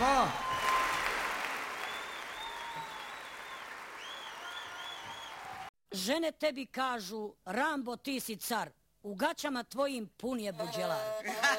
Pa! Žene tebi kažu, Rambo ti si car, u gaćama tvojim pun je buđelar.